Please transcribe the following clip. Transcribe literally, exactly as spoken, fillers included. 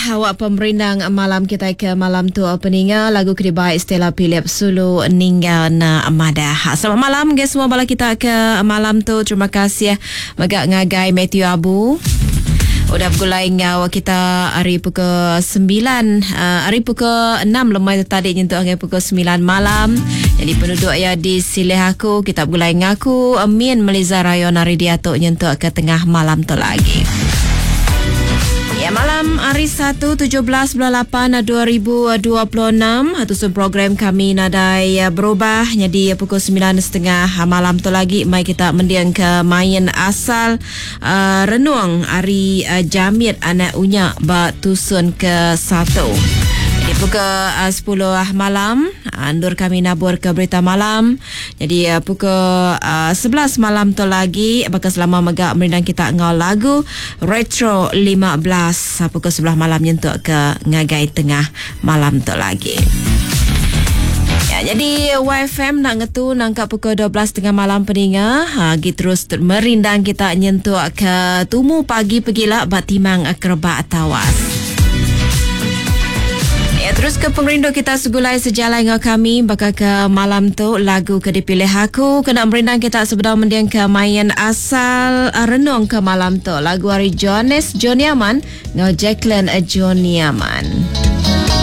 awak pemerindang malam kita ke malam tu peninga lagu kedai Stella Philip Sulu Ninggal na Madah. Selamat malam guys semua bala kita ke malam tu. Terima kasih magak ngagai Matthew Abu. Udah pukul lain awak kita hari pukul sembilan, uh, hari pukul enam lemai tadi nyentuh hari pukul sembilan malam. Jadi penduduk ya di silih aku kita pukul lain ngaku Amin Meliza Rayon hari diatuk nyentuh ke tengah malam tu lagi. Ya, malam hari satu tujuh belas bulan lapan dua ribu dua puluh enam Hatusun program kami nadai berubah. Jadi pukul sembilan setengah malam tu lagi mai kita mendiang ke main asal uh, renung hari uh, Jamit anak unyak Batusun ke satu. Jadi pukul uh, sepuluh malam andur kami nabur ke berita malam. Jadi uh, pukul uh, sebelas malam tu lagi bakal selama megak merindang kita ngau lagu Retro lima belas uh, pukul sebelas malam nyentuk ke ngagai tengah malam tu lagi. Ya, jadi Y F M nak ngetu nangkap pukul dua belas tengah malam peninga. Ha, gitu terus merindang kita nyentuk ke tumu pagi pergilah batimang akraba tawas. Ya, terus ke pengrindu kita segulai sejalan dengan kami bakal ke malam tu lagu ke dipilih aku kena merindang kita sebelum mendiang ke main asal renung ke malam tu lagu hari Jones Joniaman ngau Jacqueline Joniaman.